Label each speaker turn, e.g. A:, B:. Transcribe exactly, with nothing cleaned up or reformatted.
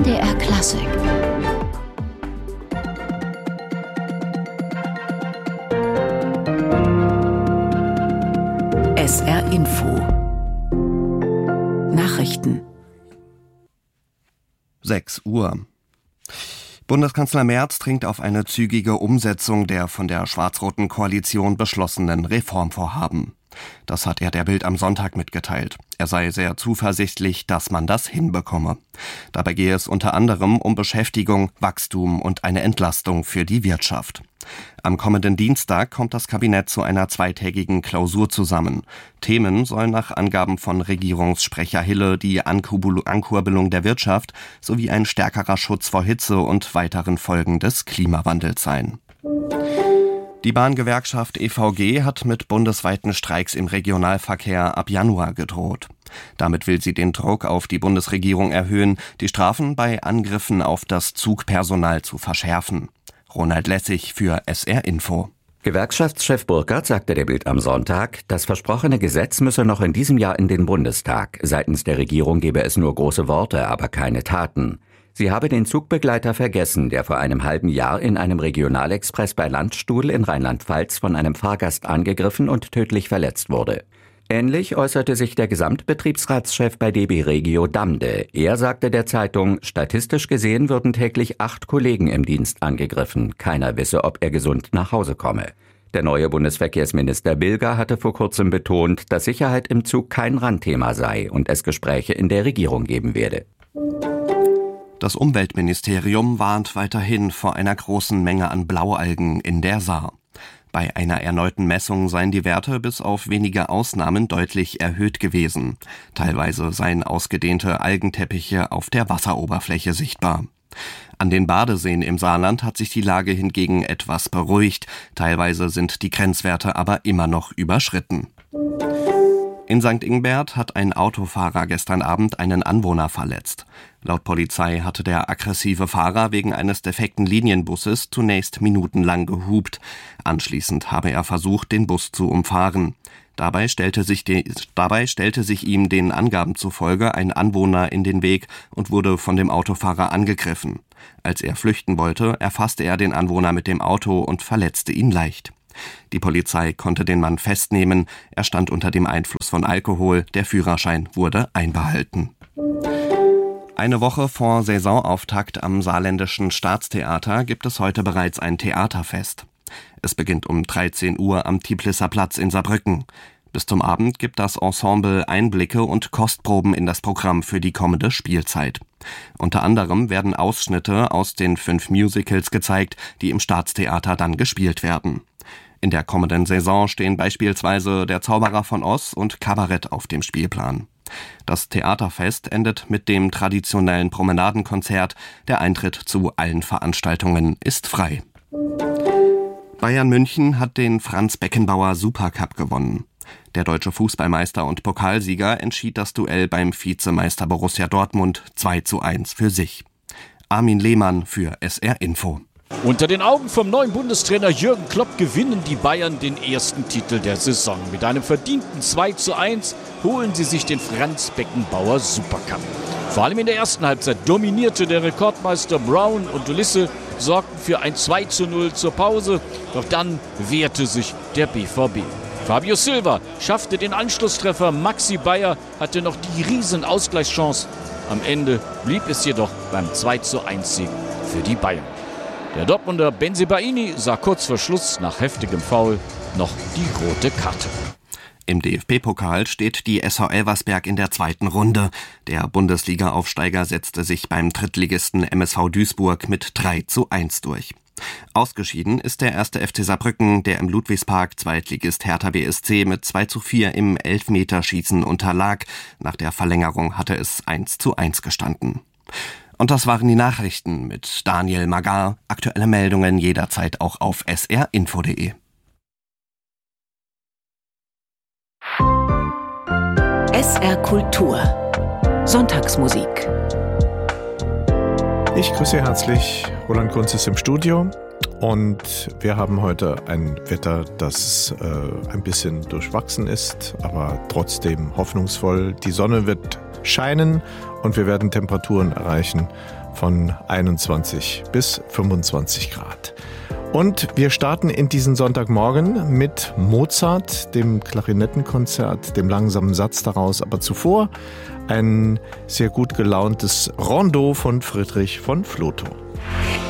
A: D R Klassik.
B: S R Info Nachrichten.
C: sechs Uhr. Bundeskanzler Merz dringt auf eine zügige Umsetzung der von der schwarz-roten Koalition beschlossenen Reformvorhaben. Das hat er der Bild am Sonntag mitgeteilt. Er sei sehr zuversichtlich, dass man das hinbekomme. Dabei gehe es unter anderem um Beschäftigung, Wachstum und eine Entlastung für die Wirtschaft. Am kommenden Dienstag kommt das Kabinett zu einer zweitägigen Klausur zusammen. Themen sollen nach Angaben von Regierungssprecher Hille die Ankurbelung der Wirtschaft sowie ein stärkerer Schutz vor Hitze und weiteren Folgen des Klimawandels sein. Die Bahngewerkschaft E V G hat mit bundesweiten Streiks im Regionalverkehr ab Januar gedroht. Damit will sie den Druck auf die Bundesregierung erhöhen, die Strafen bei Angriffen auf das Zugpersonal zu verschärfen. Ronald Lessig für S R Info.
D: Gewerkschaftschef Burkhardt sagte der Bild am Sonntag, das versprochene Gesetz müsse noch in diesem Jahr in den Bundestag. Seitens der Regierung gebe es nur große Worte, aber keine Taten. Sie habe den Zugbegleiter vergessen, der vor einem halben Jahr in einem Regionalexpress bei Landstuhl in Rheinland-Pfalz von einem Fahrgast angegriffen und tödlich verletzt wurde. Ähnlich äußerte sich der Gesamtbetriebsratschef bei D B Regio Damde. Er sagte der Zeitung, statistisch gesehen würden täglich acht Kollegen im Dienst angegriffen. Keiner wisse, ob er gesund nach Hause komme. Der neue Bundesverkehrsminister Bilger hatte vor kurzem betont, dass Sicherheit im Zug kein Randthema sei und es Gespräche in der Regierung geben werde.
C: Das Umweltministerium warnt weiterhin vor einer großen Menge an Blaualgen in der Saar. Bei einer erneuten Messung seien die Werte bis auf wenige Ausnahmen deutlich erhöht gewesen. Teilweise seien ausgedehnte Algenteppiche auf der Wasseroberfläche sichtbar. An den Badeseen im Saarland hat sich die Lage hingegen etwas beruhigt. Teilweise sind die Grenzwerte aber immer noch überschritten. In Sankt Ingbert hat ein Autofahrer gestern Abend einen Anwohner verletzt. Laut Polizei hatte der aggressive Fahrer wegen eines defekten Linienbusses zunächst minutenlang gehupt. Anschließend habe er versucht, den Bus zu umfahren. Dabei stellte sich, de, dabei stellte sich ihm den Angaben zufolge ein Anwohner in den Weg und wurde von dem Autofahrer angegriffen. Als er flüchten wollte, erfasste er den Anwohner mit dem Auto und verletzte ihn leicht. Die Polizei konnte den Mann festnehmen. Er stand unter dem Einfluss von Alkohol. Der Führerschein wurde einbehalten. Eine Woche vor Saisonauftakt am Saarländischen Staatstheater gibt es heute bereits ein Theaterfest. Es beginnt um dreizehn Uhr am Tieblisser Platz in Saarbrücken. Bis zum Abend gibt das Ensemble Einblicke und Kostproben in das Programm für die kommende Spielzeit. Unter anderem werden Ausschnitte aus den fünf Musicals gezeigt, die im Staatstheater dann gespielt werden. In der kommenden Saison stehen beispielsweise Der Zauberer von Oz und Kabarett auf dem Spielplan. Das Theaterfest endet mit dem traditionellen Promenadenkonzert. Der Eintritt zu allen Veranstaltungen ist frei. Bayern München hat den Franz Beckenbauer Supercup gewonnen. Der deutsche Fußballmeister und Pokalsieger entschied das Duell beim Vizemeister Borussia Dortmund zwei zu eins für sich. Armin Lehmann für S R Info.
E: Unter den Augen vom neuen Bundestrainer Jürgen Klopp gewinnen die Bayern den ersten Titel der Saison. Mit einem verdienten zwei zu eins holen sie sich den Franz Beckenbauer Supercup. Vor allem in der ersten Halbzeit dominierte der Rekordmeister Brown und Ulisse, sorgten für ein zwei zu null zur Pause. Doch dann wehrte sich der B V B. Fabio Silva schaffte den Anschlusstreffer, Maxi Bayer hatte noch die riesen Ausgleichschance. Am Ende blieb es jedoch beim zwei zu eins Sieg für die Bayern. Der Dortmunder Bensebaini sah kurz vor Schluss nach heftigem Foul noch die rote Karte.
C: Im D F B-Pokal steht die S V Elversberg in der zweiten Runde. Der Bundesliga-Aufsteiger setzte sich beim Drittligisten M S V Duisburg mit drei zu eins durch. Ausgeschieden ist der erste F C Saarbrücken, der im Ludwigspark Zweitligist Hertha B S C mit zwei zu vier im Elfmeterschießen unterlag. Nach der Verlängerung hatte es eins zu eins gestanden. Und das waren die Nachrichten mit Daniel Magar. Aktuelle Meldungen jederzeit auch auf s r info punkt d e.
B: S R Kultur Sonntagsmusik.
F: Ich grüße herzlich, Roland Kunz ist im Studio und wir haben heute ein Wetter, das äh, ein bisschen durchwachsen ist, aber trotzdem hoffnungsvoll. Die Sonne wird scheinen und wir werden Temperaturen erreichen von einundzwanzig bis fünfundzwanzig Grad. Und wir starten in diesen Sonntagmorgen mit Mozart, dem Klarinettenkonzert, dem langsamen Satz daraus, aber zuvor ein sehr gut gelauntes Rondo von Friedrich von Flotow.